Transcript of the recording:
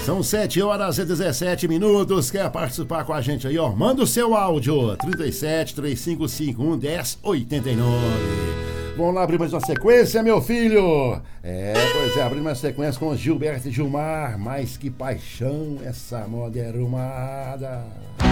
São 7h17. Quer participar com a gente aí, ó? Manda o seu áudio. 37-3551-1089. Vamos lá abrir mais uma sequência, meu filho. Pois é, abrir uma sequência com Gilberto e Gilmar. Mais que paixão, essa moda é arrumada.